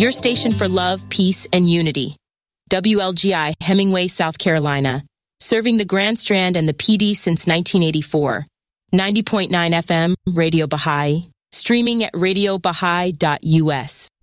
Your station for love, peace, and unity. WLGI, Hemingway, South Carolina. Serving the Grand Strand and the PD since 1984. 90.9 FM, Radio Baha'i. Streaming at radiobahai.us.